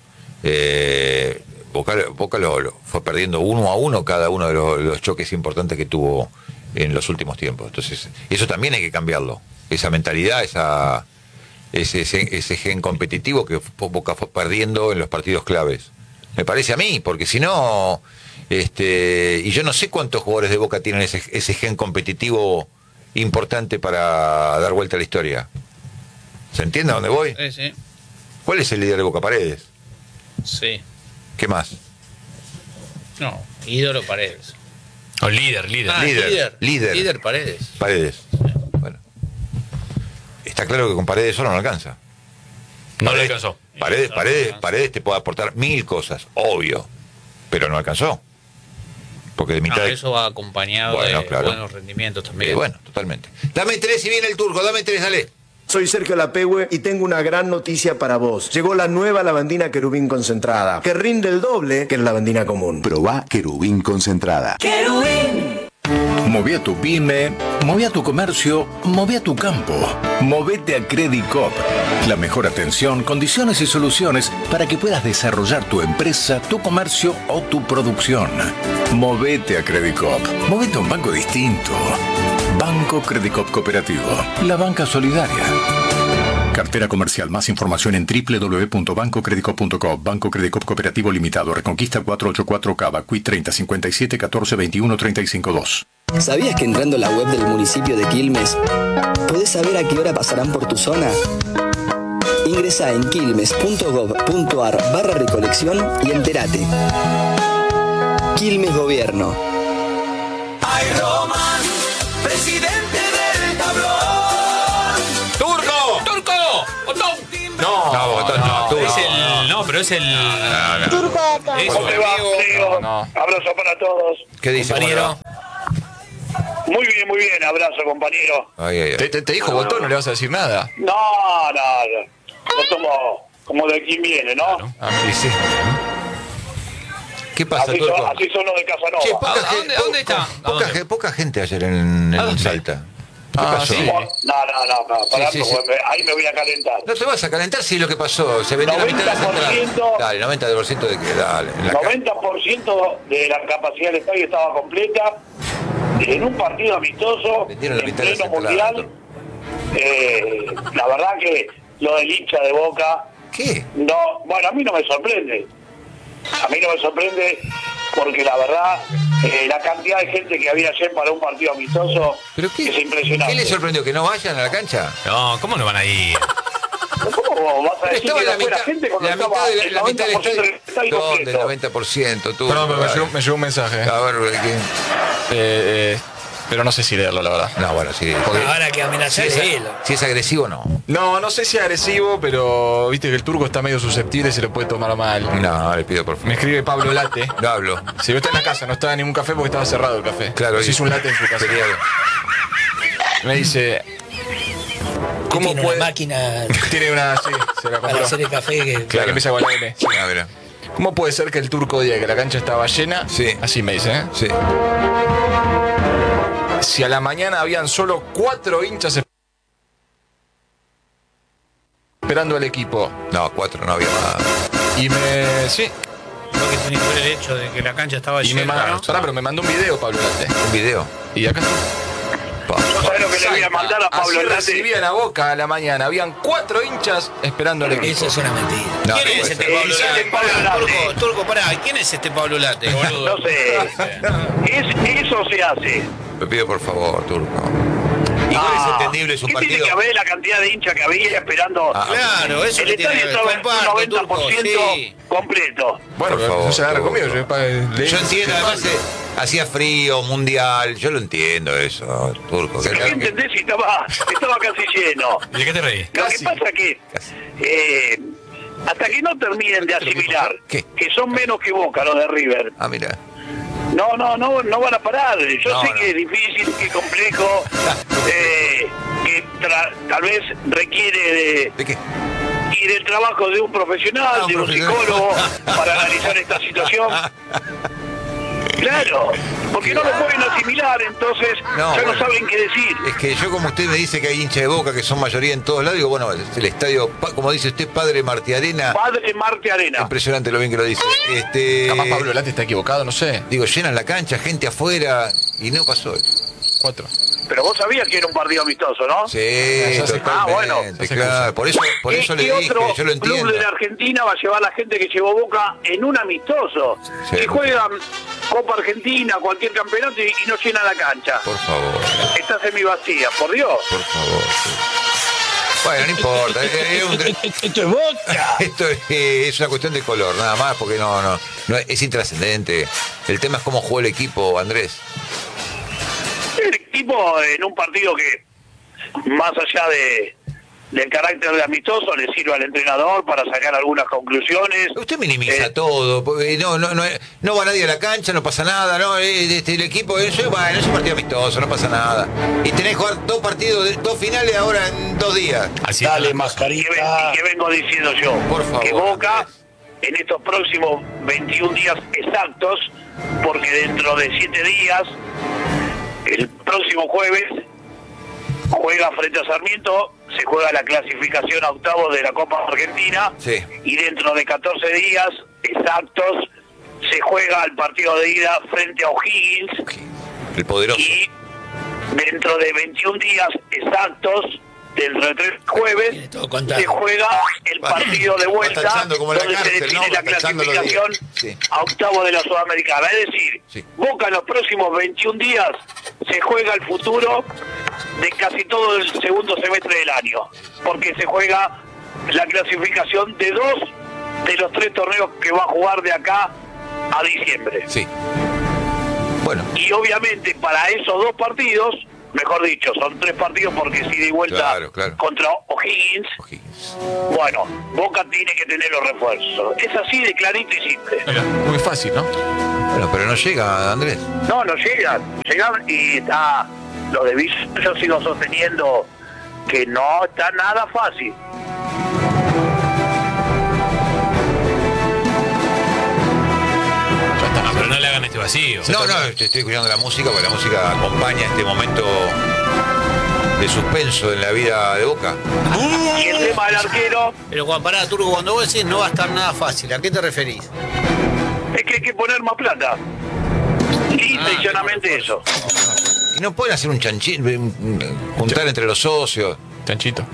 Boca lo fue perdiendo 1-1 cada uno de los choques importantes que tuvo en los últimos tiempos. Entonces, eso también hay que cambiarlo. Esa mentalidad, ese gen competitivo que Boca fue perdiendo en los partidos claves. Me parece a mí, porque si no... y yo no sé cuántos jugadores de Boca tienen ese gen competitivo importante para dar vuelta a la historia. ¿Se entiende a dónde voy? Sí. ¿Cuál es el líder de Boca? Paredes. Sí. ¿Qué más? No, ídolo Paredes. O líder. Líder Paredes. Paredes. Bueno. Está claro que con Paredes solo no alcanza. No le alcanzó. Paredes te puede aportar 1000 cosas, obvio, pero no alcanzó. Porque de mitad eso va acompañado de buenos rendimientos también. Bueno, totalmente. Dame 3 y viene el turco, dame 3, dale. Soy Sergio Lapehue y tengo una gran noticia para vos. Llegó la nueva lavandina Querubín concentrada, que rinde el doble que la lavandina común. Probá Querubín concentrada. ¡Querubín! Moví a tu pyme, moví a tu comercio, moví a tu campo. Movete a Credicop. La mejor atención, condiciones y soluciones para que puedas desarrollar tu empresa, tu comercio o tu producción. Movete a Credicop. Movete a un banco distinto. Banco Credicop Cooperativo. La banca solidaria. Cartera comercial. Más información en www.bancocredicop.com. Banco Credicop Cooperativo Limitado. Reconquista 484 Cava. Cuit 30 57 14 21 35 2. ¿Sabías que entrando a la web del municipio de Quilmes podés saber a qué hora pasarán por tu zona? Ingresá en quilmes.gov.ar/recolección y entérate. Quilmes Gobierno. Ay, Román, presidente del tablón. ¡Turco! ¡Botón! No, Botón no. Turco. Es el... No, pero es el... Turco. Eso, ¿Cómo te va, amigo. amigo? No. Abrazo para todos. ¿Qué dice, compañero? Muy bien, abrazo, compañero. Ay. ¿Te dijo Botón? No le vas a decir nada. No. Lo tomo como de quien viene, ¿no? Y sí. ¿Qué pasa, Turco? Así son los de Casanova. Che, ¿A dónde está? Poca gente ayer en Salta. ¿Qué pasó? sí. No, pará, Sí. ahí me voy a calentar. No te vas a calentar si es lo que pasó. Se vendió la mitad de las entradas. 90%. Dale, 90% de que dale. En la 90% de la capacidad del estadio estaba completa. En un partido amistoso, Vendieron la en mitad de las pleno entradas, mundial. La verdad que lo del hincha de Boca, ¿Qué? no, bueno, a mí no me sorprende. A mí no me sorprende porque la verdad, la cantidad de gente que había ayer para un partido amistoso ¿Pero qué? es impresionante. ¿Qué les sorprendió? ¿Que no vayan a la cancha? No, ¿cómo no van a ir? ¿Cómo vas a Pero decir estaba que la no fuera mitad, gente cuando la estaba mitad el la mitad del 90% del estadio ¿Dónde? El completo? 90%, tú. Perdón, pero me llegó un mensaje. A ver, Pero no sé si leerlo, la verdad. no, bueno, sí. Porque Ahora que amenazar si, es él. si es agresivo, no. No sé si es agresivo, pero viste que el turco está medio susceptible y se lo puede tomar mal. No, le pido por favor. Me escribe Pablo Late. No hablo. Si yo estaba en la casa, no estaba en ningún café porque estaba cerrado el café. Claro. Se hizo un latte en su casa. Sería- Me dice... ¿Cómo Tiene puede...? una máquina Tiene una... Sí, se la para compró. hacer el café que... Claro, que empieza con la M. Sí. A ver. ¿Cómo puede ser que el turco diga que la cancha estaba llena? Sí. Así me dice, ¿eh? Sí. Si a la mañana habían solo 4 hinchas esperando al equipo. No, 4 no había más. Y me... Sí. Lo que tiene que ver el hecho de que la cancha estaba Y me llena, mandó... ¿no? Pará, pero me mandó un video, Pablo Late. Un video. Y acá está. ¿No sabés lo que le voy a mandar a Pablo Así Late? recibían a Boca a la mañana. Habían 4 hinchas esperando al equipo. Eso es una mentira. No, ¿Quién no es puede este ser. Pablo Ese Late? Pablo Late. Turco, pará, ¿quién es este Pablo Late, boludo? No sé. Eso se hace. Te pido por favor, Turco. Igual es entendible, es un ¿Qué partido. tiene que ver la cantidad de hinchas que había esperando? Claro, eso El que tiene estadio que ver. estaba en Comparto, un 90% Turco, sí. completo. Bueno, Por favor, no se agarra Turco. conmigo. Yo entiendo, además hacía frío, mundial, yo lo entiendo eso, Turco. ¿Pero qué entendés si estaba casi lleno? ¿Y de qué te reís? Lo que pasa que hasta que no terminen de asimilar ¿Qué? que son menos que Boca los de River, Ah, mira. no van a parar. Yo No, sé no. que es difícil, que es complejo, que tal vez requiere ¿De qué? y del trabajo de un profesional, Ah, un de un profesional. psicólogo, para analizar esta situación. Claro, porque no lo pueden asimilar, entonces No, ya bueno. no saben qué decir. Es que yo, como usted me dice que hay hinchas de Boca que son mayoría en todos lados, digo, bueno, es el estadio, como dice usted, Padre Martí Arena. Padre Marte Arena. Impresionante lo bien que lo dice. Capaz Pablo Late está equivocado, no sé. Digo, llenan la cancha, gente afuera, y no pasó eso. 4. Pero vos sabías que era un partido amistoso, ¿no? Sí, Ya se- totalmente, bueno. Ya se claro. Por eso ¿Qué le dije, otro yo lo club entiendo. de la Argentina va a llevar a la gente que llevó Boca en un amistoso? Sí. Que juegan Copa Argentina, cualquier campeonato y no llena la cancha. Por favor, Está semivacía, por Dios. por favor. Sí. Bueno, no importa. Esto es Boca. Esto es una cuestión de color, nada más, porque no es intrascendente. El tema es cómo jugó el equipo, Andrés. El equipo en un partido que, más allá del carácter de amistoso, le sirve al entrenador para sacar algunas conclusiones. Usted minimiza todo, porque no va nadie a la cancha, no pasa nada, no, el equipo, bueno, es un partido amistoso, no pasa nada. Y tenés que jugar 2 partidos, 2 finales ahora en 2 días. Así Dale, está. mascarita. Y que vengo diciendo yo, Por favor, que Boca, Andrés. en estos próximos 21 días exactos, porque dentro de 7 días, el próximo jueves, juega frente a Sarmiento, se juega la clasificación a octavos de la Copa Argentina, Sí. y dentro de 14 días exactos se juega el partido de ida frente a O'Higgins, El poderoso. y dentro de 21 días exactos dentro de 3 jueves, se juega el partido de vuelta, donde se define la clasificación a octavo de la Sudamericana. Es decir, Boca en los próximos 21 días se juega el futuro de casi todo el segundo semestre del año, porque se juega la clasificación de 2 de los 3 torneos que va a jugar de acá a diciembre. Sí. Bueno. Y obviamente para esos 2 partidos, mejor dicho, son 3 partidos porque si de vuelta contra O'Higgins, bueno, Boca tiene que tener los refuerzos. Es así de clarito y simple. Muy fácil, ¿no? Bueno, pero no llega, Andrés. No llegan y está lo de Villa. Yo sigo sosteniendo que no está nada fácil. Pero no le hagan este vacío. No, te estoy escuchando la música, porque la música acompaña este momento de suspenso en la vida de Boca. Y el tema del arquero... Pero Juan, pará, Turco, cuando vos decís no va a estar nada fácil, ¿a qué te referís? Es que hay que poner más plata. Simple y llanamente eso. ¿Y no pueden hacer un chanchito, juntar entre los socios? Chanchito.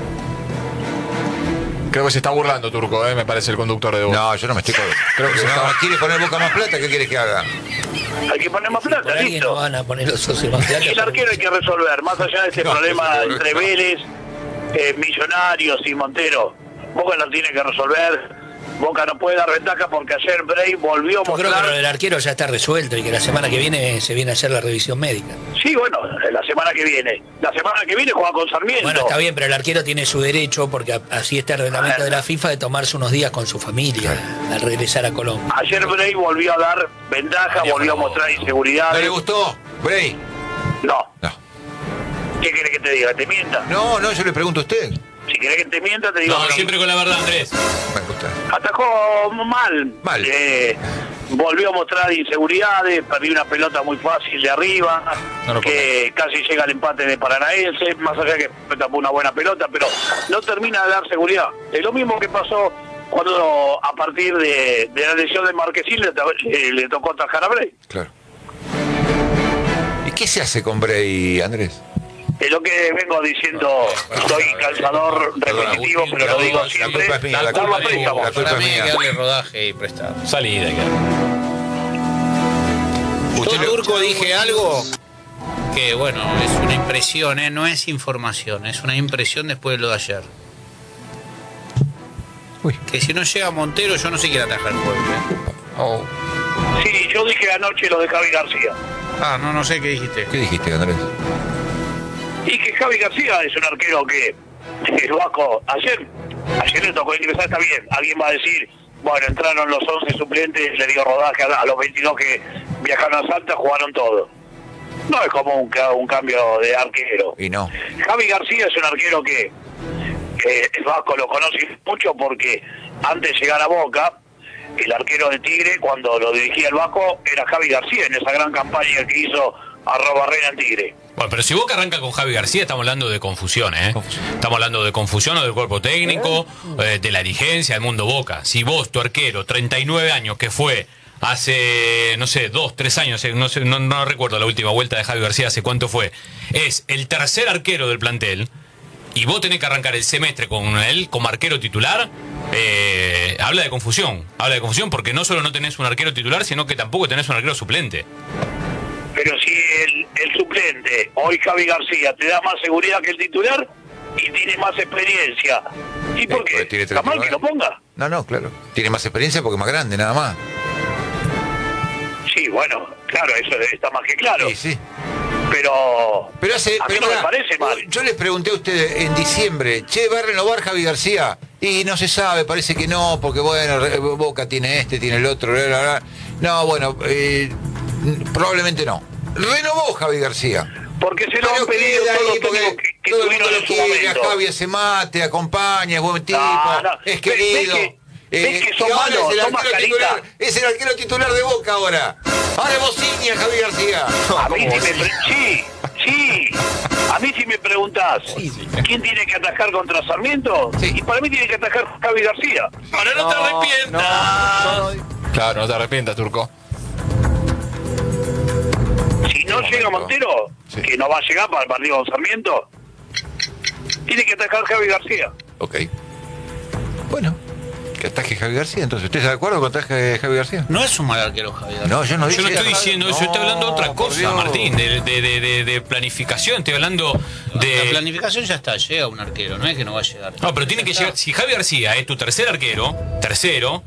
Creo que se está burlando, Turco, me parece el conductor de Boca. No, yo no me estoy... Creo que ¿quiere poner Boca más plata? ¿Qué quieres que haga? Hay que poner más plata, listo. No van a poner los socios más plata. Y el arquero hay que resolver, más allá de ese problema entre Vélez, Millonarios y Montero. Boca lo tiene que resolver. Boca no puede dar ventaja porque ayer Bray volvió a mostrar... Yo creo que lo del arquero ya está resuelto y que la semana que viene se viene a hacer la revisión médica. Sí, bueno, la semana que viene. La semana que viene juega con Sarmiento. Bueno, está bien, pero el arquero tiene su derecho, porque así está el reglamento de la FIFA, de tomarse unos días con su familia al regresar a Colombia. Ayer Bray volvió a dar ventaja, volvió a mostrar inseguridad. ¿No le gustó, Bray? No. ¿Qué querés que te diga? ¿Te mienta? No, yo le pregunto a usted. Si querés que te mienta, te digo... No, siempre con la verdad, Andrés. Atajó mal. Volvió a mostrar inseguridades, perdió una pelota muy fácil de arriba, que casi llega al empate de Paranaense, más allá que tapó una buena pelota, pero no termina de dar seguridad. Es lo mismo que pasó cuando a partir de la lesión de Marquesín le tocó atajar a Bray. Claro. ¿Y qué se hace con Bray, Andrés? Es lo que vengo diciendo, soy calzador repetitivo, pero lo digo siempre. La culpa es mía. Para mí hay que darle rodaje y prestar. Salida. Yo, Turco, dije algo que, bueno, es una impresión, no es información, es una impresión después de lo de ayer. Que si no llega Montero, yo no sé quién atajar el juego. Sí, yo dije anoche lo de Javi García. No sé qué dijiste. ¿Qué dijiste, Andrés? Y que Javi García es un arquero que el Vasco ayer le tocó ingresar, está bien. Alguien va a decir, bueno, entraron los 11 suplentes, le dio rodaje a los 22 que viajaron a Salta, jugaron todo. No es como un cambio de arquero. Y no. Javi García es un arquero que el Vasco lo conoce mucho porque antes de llegar a Boca, el arquero de Tigre, cuando lo dirigía el Vasco, era Javi García en esa gran campaña que hizo a Robarrena en Tigre. Bueno, pero si Boca arranca con Javi García, estamos hablando de confusión, Estamos hablando de confusión o del cuerpo técnico, de la dirigencia, del mundo Boca. Si vos, tu arquero, 39 años, que fue hace, no sé, 2, 3 años, no recuerdo la última vuelta de Javi García, hace cuánto fue, es el tercer arquero del plantel, y vos tenés que arrancar el semestre con él como arquero titular, habla de confusión porque no solo no tenés un arquero titular, sino que tampoco tenés un arquero suplente. Pero si el suplente, hoy Javi García, te da más seguridad que el titular y tiene más experiencia. ¿Y por qué? ¿Está mal que lo ponga? No, claro. Tiene más experiencia porque es más grande, nada más. Sí, bueno, claro, eso está más que claro. Sí. Pero a mí no me parece mal. Yo les pregunté a ustedes en diciembre, ¿va a renovar Javi García? Y no se sabe, parece que no, porque bueno, Boca tiene tiene el otro, bla, bla, bla. No, bueno, probablemente no. Renovó Javi García. Porque se lo han pedido que todo el mundo lo quiere, momento. a Javi se mate, acompaña, es buen tipo, es querido. ¿Ves que son malos, son mascaritas? Es el arquero titular de Boca ahora. Ahora es Bociña, Javi García. A mí a mí si me preguntás quién tiene que atajar contra Sarmiento, y para mí tiene que atajar Javi García. Ahora no te arrepientas. Claro, no te arrepientas, Turco. Si no llega Montero, que no va a llegar para el partido con Sarmiento, Tiene que atajar Javi García. Ok. Bueno, que ataje Javi García, entonces. ¿Usted está de acuerdo con ataje Javi García? No es un mal arquero, Javi García. No, yo no dije Yo no estoy eso. diciendo eso, estoy hablando de otra por cosa, Dios. Martín, de planificación, estoy hablando La de... planificación ya está, llega un arquero, no es que no va a llegar. No, pero tiene que llegar, si Javi García es tu tercer arquero, tercero,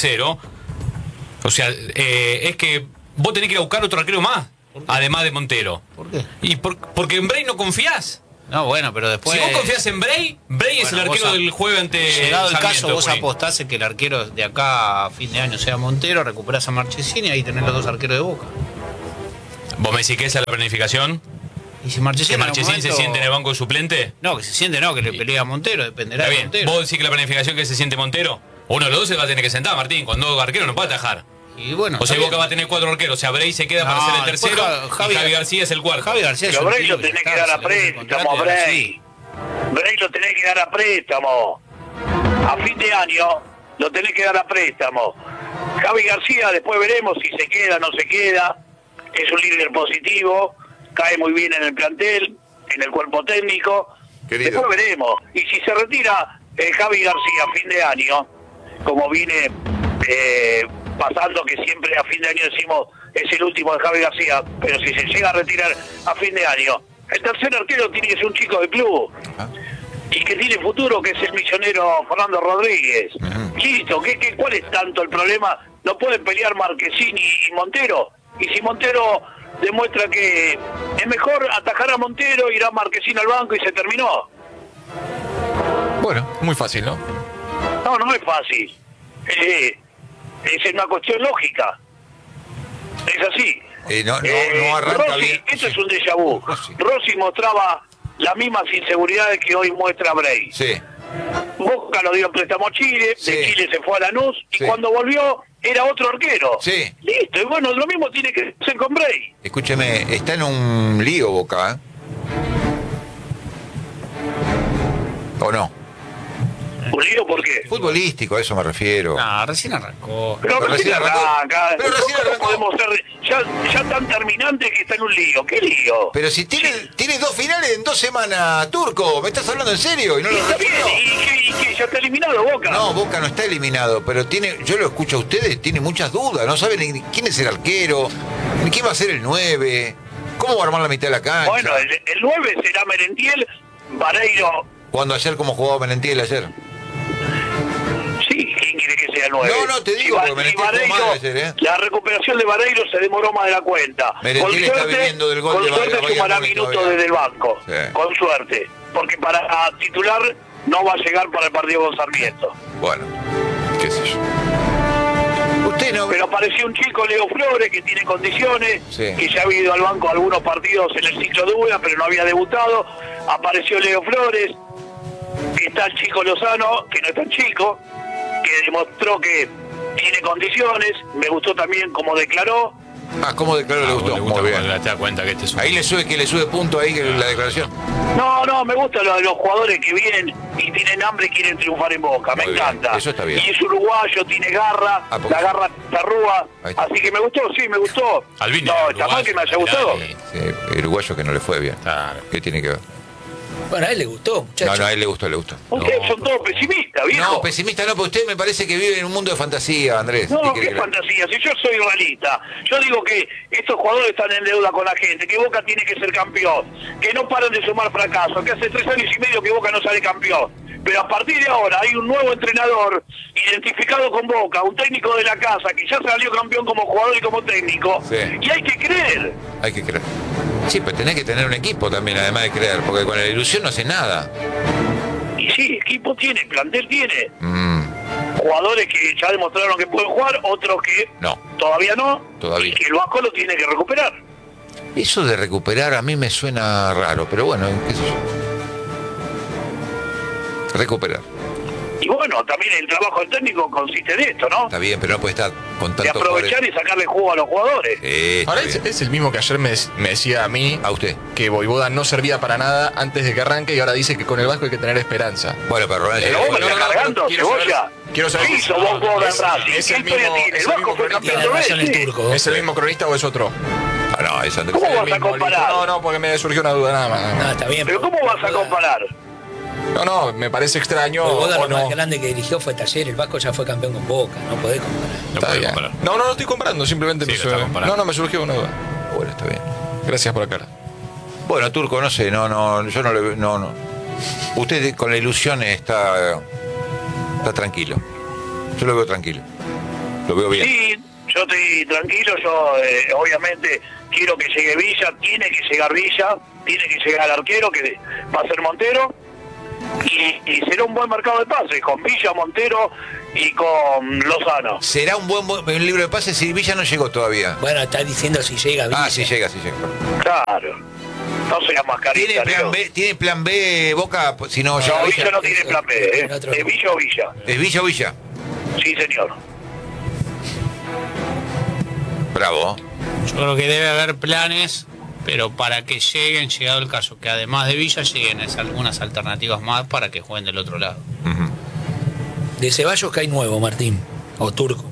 o sea, es que vos tenés que ir a buscar otro arquero más, además de Montero. ¿Por qué? Porque en Bray no confías. No, bueno, pero después... Si vos confías en Bray, Bray es el Bueno, arquero vos del jueves ante llegado el Sarmiento, caso, vos Junín. apostás en que el arquero de acá a fin de año sea Montero, recuperás a Marchesini y ahí tenés los dos arqueros de Boca. ¿Vos me decís que esa es la planificación? Y si Marchesini, ¿Que en algún Marchesín se momento- siente en el banco de suplente? No, que se siente no, que le pelea a Montero, dependerá Está de bien. Montero. ¿Vos decís que la planificación que se siente Montero? Uno de los dos se va a tener que sentar, Martín. Con dos arqueros no puede atajar. Y bueno, O sea, está Boca bien. va a tener 4 arqueros. O sea, Bray se queda para No, ser el después tercero Javi- y Javi García es el cuarto. Javi García es Pero un Bray tío lo tenés ya que dar está, a se le vence el préstamo, contrato y ahora Bray. sí. Bray lo tenés que dar a préstamo. A fin de año lo tenés que dar a préstamo. Javi García, después veremos si se queda o no se queda. Es un líder positivo, cae muy bien en el plantel, en el cuerpo técnico. Querido. Después veremos. Y si se retira Javi García a fin de año, como viene pasando, que siempre a fin de año decimos es el último de Javi García, pero si se llega a retirar a fin de año, el tercer arquero tiene que ser un chico del club y que tiene futuro, que es el misionero Fernando Rodríguez. Listo, ¿cuál es tanto el problema? No pueden pelear Marchesini y Montero, y si Montero demuestra que es mejor atajar a Montero, irá Marchesini al banco y se terminó. Bueno, muy fácil, ¿no? No, no es fácil. Es una cuestión lógica. Es así. No arranca Rossi, bien. esto es un déjà vu. Rossi mostraba las mismas inseguridades que hoy muestra Bray. Sí. Boca lo dio en préstamo a Chile, Sí. de Chile se fue a Lanús y Sí. cuando volvió era otro arquero. Sí. Listo, y bueno, lo mismo tiene que hacer con Bray. Escúcheme, está en un lío Boca, ¿eh? ¿O no? ¿Un lío por qué? Futbolístico, a eso me refiero. No, recién arrancó. Pero recién arranca. Pero recién ¿Cómo arrancó. podemos ser ya tan terminante que está en un lío? ¿Qué lío? Pero si tiene 2 finales en 2 semanas, Turco, ¿me estás hablando en serio? Y no Y lo está bien, respondo. ¿y qué? ¿Ya está eliminado Boca? No, Boca no está eliminado, pero yo lo escucho a ustedes, tiene muchas dudas, no saben ni quién es el arquero, ni quién va a ser el 9, cómo va a armar la mitad de la cancha. Bueno, el 9 será Merentiel, Vareiro. Cuando ayer, como jugaba Menentiel ayer. Sí, ¿quién quiere que sea el 9? No, te digo, porque Merentiel jugó mal ayer, ¿eh? La recuperación de Vareiro se demoró más de la cuenta. Merentiel está viniendo del gol con de suerte Bahía sumará Múnich minutos todavía. desde el banco. Sí. Con suerte. Porque para titular no va a llegar para el partido con Sarmiento. Bueno, qué sé yo. Usted no... Pero apareció un chico, Leo Flores, que tiene condiciones, Sí. que ya había ido al banco algunos partidos en el ciclo de UNA, pero no había debutado. Apareció Leo Flores, está el chico Lozano, que no es tan chico, que demostró que tiene condiciones. Me gustó también como declaró. ¿Cómo declaró? Le gustó. Le gusta Muy bien. cuando te das cuenta que este es un... Ahí le sube punto ahí la declaración. No, me gustan los jugadores que vienen y tienen hambre y quieren triunfar en Boca. Me Muy bien, encanta. eso está bien. Y es uruguayo, tiene garra, porque- la garra charrúa. Ahí está. Así que me gustó, sí, me gustó. Albini, No, está mal que me haya gustado. Sí, uruguayo que no le fue bien. Claro. ¿Qué tiene que ver? Bueno, a él le gustó, muchachos. No, a él le gustó. Ustedes son todos pesimistas, viejo. No, pesimista no, pero usted me parece que vive en un mundo de fantasía, Andrés. No, ¿Qué quiere qué que- fantasía. Si yo soy realista, yo digo que estos jugadores están en deuda con la gente, que Boca tiene que ser campeón, que no paran de sumar fracasos, que hace 3 años y medio que Boca no sale campeón. Pero a partir de ahora hay un nuevo entrenador identificado con Boca, un técnico de la casa que ya salió campeón como jugador y como técnico. Sí. Y hay que creer. Hay que creer. Sí, pero tenés que tener un equipo también, además de creer, porque con la ilusión no hace nada. Y sí, equipo tiene, plantel tiene. Mm, Jugadores que ya demostraron que pueden jugar, otros que no, todavía no. Todavía. Y que el Vasco lo tiene que recuperar. eso de recuperar a mí me suena raro, pero bueno, qué sé yo. Recuperar. Y bueno, también el trabajo del técnico consiste en esto, ¿no? Está bien, pero no puede estar con De tantos aprovechar y sacarle jugo a los jugadores. Ahora es el mismo que ayer me decía a mí, a usted, que Voivoda no servía para nada antes de que arranque y ahora dice que con el Vasco hay que tener esperanza. Bueno, pero Pero vos me estás cargando, Cebolla. Quiero saber ¿Qué hizo vos en Racing? es ¿Qué el historia mismo, tiene? es El el Vasco mismo fue campeón de razón el veces. turco. ¿Es el mismo cronista o es otro? no, es Andrés. ¿Cómo Es el vas a mismo, comparar? No, porque me surgió una duda nada más. No, está bien. ¿Pero cómo vas a comparar? No, me parece extraño. Boda o lo más no. grande que dirigió fue Talleres. El Vasco ya fue campeón con Boca. No podés comparar. Está bien. No estoy comprando, simplemente Sí, me lo está comparando. No, me surgió una duda. Bueno, está bien. Gracias por aclarar. Bueno, Turco, no sé, yo no le no. Usted con la ilusión está tranquilo. Yo lo veo tranquilo. Lo veo bien. Sí, yo estoy tranquilo, yo obviamente quiero que llegue Villa, tiene que llegar Villa, tiene que llegar el arquero que va a ser Montero y será un buen mercado de pases con Villa, Montero y con Lozano. Será un buen libro de pases si Villa no llegó todavía. Bueno, está diciendo si llega Villa. Ah, sí llega. Claro, no seas mascarita. ¿Tiene plan B Boca si no llega No, Villa no tiene plan B, ¿es Villa o Villa? ¿Es Villa o Villa? Sí, señor. Bravo. Yo creo que debe haber planes, pero para que lleguen, llegado el caso, que además de Villa lleguen algunas alternativas más para que jueguen del otro lado. De Ceballos que hay nuevo, Martín. O Turco.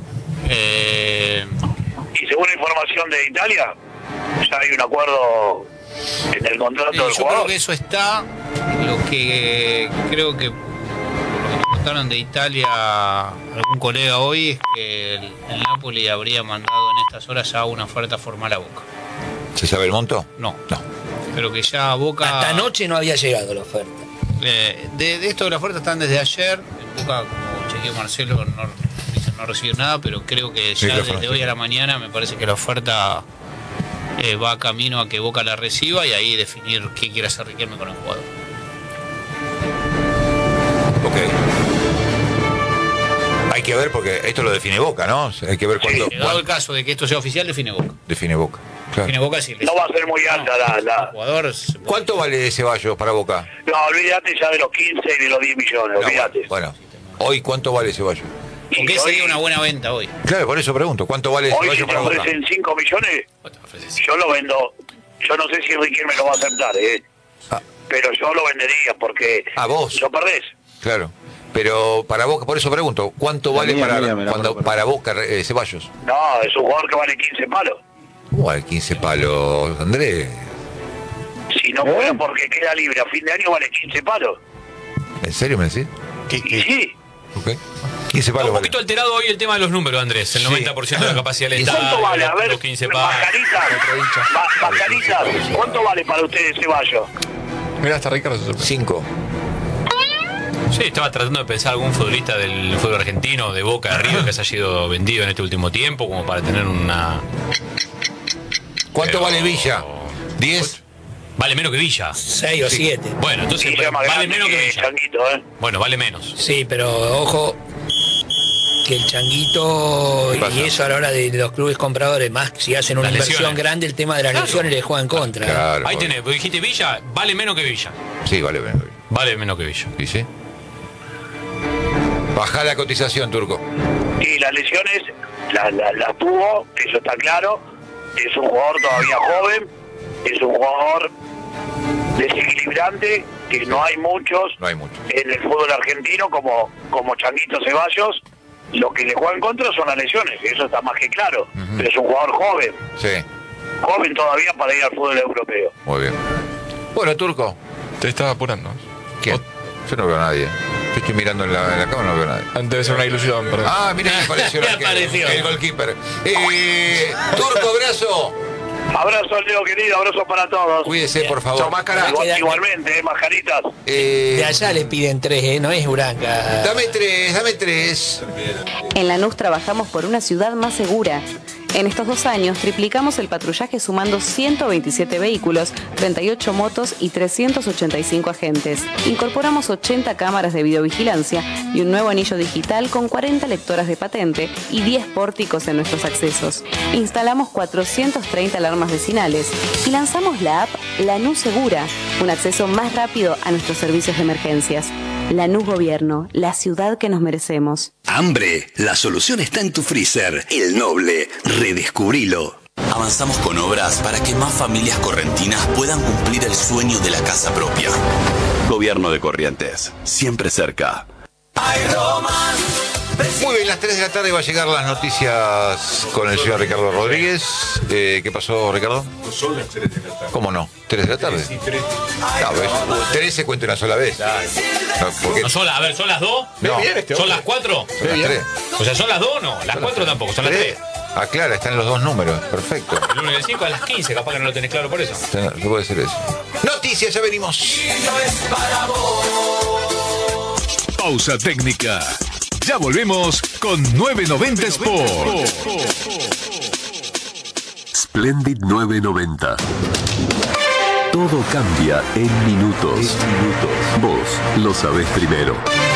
Y según la información de Italia, ya hay un acuerdo en el contrato del yo jugador. creo que eso está. Lo que creo que me contaron de Italia algún colega hoy es que el Napoli habría mandado en estas horas ya una oferta formal a Boca. ¿Se sabe el monto? No. Pero que ya Boca... Hasta anoche no había llegado la oferta. De esto de la oferta están desde ayer. En Boca, como chequeó Marcelo, no recibió nada, pero creo que ya desde hoy a la mañana me parece que la oferta va camino a que Boca la reciba y ahí definir qué quiere hacer Riquelme con el jugador. Ok. Hay que ver porque esto lo define Boca, ¿no? Hay que ver cuándo. Llegado el caso de que esto sea oficial, define Boca. Define Boca. Claro. Define Boca si No va a ser muy alta la... jugador. ¿Cuánto vale Ceballos para Boca? No, olvídate ya de los 15 y de los 10 millones, olvídate. Bueno, hoy ¿cuánto vale Ceballos? ¿Por qué sería una buena venta hoy? Claro, por eso pregunto, ¿cuánto vale Hoy si Ceballos te para Boca? ofrecen 5 millones, yo lo vendo. Yo no sé si Riquelme lo va a aceptar, pero yo lo vendería porque ¿A vos? lo perdés. Claro. Pero para Boca, por eso pregunto, ¿cuánto vale para Boca Ceballos? No, es un jugador que vale 15 palos. Bueno, 15 palos, Andrés. Si no fuera porque queda libre a fin de año vale 15 palos. ¿En serio me decís? Y sí. Ok. 15 palos Un vale. poquito alterado hoy el tema de los números, Andrés. El 90% de la capacidad del estadio. ¿Cuánto vale? A ver, los 15 palos. Mascarita, ¿cuánto vale para ustedes Ceballos? Mira, hasta Ricardo se sorprende. 5. Sí, estaba tratando de pensar algún futbolista del fútbol argentino, de Boca, de River, que se haya sido vendido en este último tiempo, como para tener una... ¿Cuánto vale Villa? ¿10? Vale menos que Villa. 6 o 7. Bueno, entonces Villa más vale grande menos que Villa. Changuito, Bueno, vale menos. Sí, pero ojo que el Changuito y eso a la hora de los clubes compradores, más si hacen una Las inversión lesiones. grande, el tema de las lesiones les juega en contra. Claro. Ahí tenés, vos dijiste Villa, vale menos que Villa. Sí, vale menos. Vale menos que Villa. ¿Y sí? Bajá la cotización, Turco. Y las lesiones las tuvo, eso está claro. Es un jugador todavía joven, es un jugador desequilibrante, que no hay muchos en el fútbol argentino como Changuito Ceballos. Lo que le juega en contra son las lesiones, eso está más que claro. Pero es un jugador joven, Sí, joven todavía para ir al fútbol europeo. muy bien. Bueno, Turco. Te estaba apurando. ¿Quién? Yo no veo a nadie. Yo estoy mirando en la cámara, no veo a nadie. Debe ser una ilusión, perdón. Ah, mira, me apareció el arquero, Apareció. el goalkeeper. Turco, abrazo. Abrazo, Leo querido, abrazo para todos. Cuídese, por favor. Igualmente, mascaritas. De allá le piden 3, no es Uranca. Dame 3. En Lanús trabajamos por una ciudad más segura. En estos 2 años triplicamos el patrullaje sumando 127 vehículos, 38 motos y 385 agentes. Incorporamos 80 cámaras de videovigilancia y un nuevo anillo digital con 40 lectoras de patente y 10 pórticos en nuestros accesos. Instalamos 430 alarmas vecinales y lanzamos la app Lanús Segura, un acceso más rápido a nuestros servicios de emergencias. Lanús Gobierno, la ciudad que nos merecemos. Hambre, la solución está en tu freezer. El Noble, redescubrilo. Avanzamos con obras para que más familias correntinas puedan cumplir el sueño de la casa propia. Gobierno de Corrientes, siempre cerca. Muy bien, las 3 de la tarde va a llegar las noticias con el señor Ricardo Rodríguez. ¿Qué pasó, Ricardo? Son las 3 de la tarde. ¿Cómo no? ¿3 de la tarde? Sí, 3. No, 3 se cuenta una sola vez. No son a ver, ¿son las 2? No. ¿Son las 4? Son las 3. O sea, ¿son las 2 no? Las 4 tampoco, son las 3. Ah, claro, están los dos números. Perfecto. El 1 y el 5 a las 15, capaz que no lo tenés claro por eso. ¿Qué puede ser eso? Noticias, ya venimos. Pausa técnica. Ya volvemos con 990 Sport. Splendid 990. Todo cambia en minutos. Vos lo sabés primero.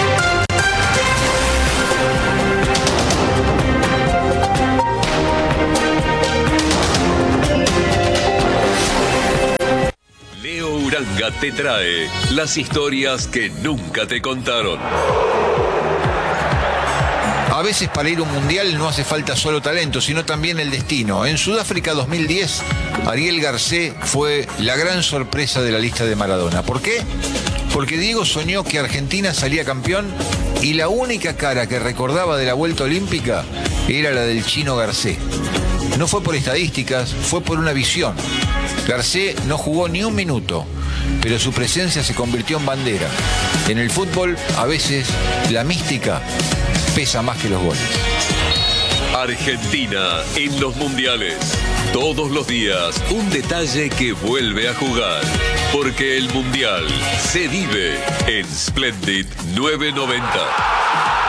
Leo Uranga te trae las historias que nunca te contaron. A veces para ir a un mundial no hace falta solo talento, sino también el destino. En Sudáfrica 2010, Ariel Garcés fue la gran sorpresa de la lista de Maradona. ¿Por qué? Porque Diego soñó que Argentina salía campeón y la única cara que recordaba de la vuelta olímpica era la del chino Garcés. No fue por estadísticas, fue por una visión. Garcés no jugó ni un minuto, pero su presencia se convirtió en bandera. En el fútbol, a veces, la mística pesa más que los goles. Argentina en los mundiales. Todos los días, un detalle que vuelve a jugar. Porque el mundial se vive en Splendid 990.